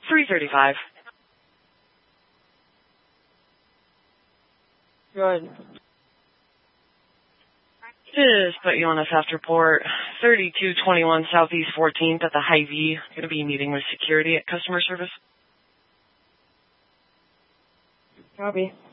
335. Good. Just put you on a theft report. 3221 Southeast 14th at the Hy-Vee. Going to be meeting with security at customer service. Copy.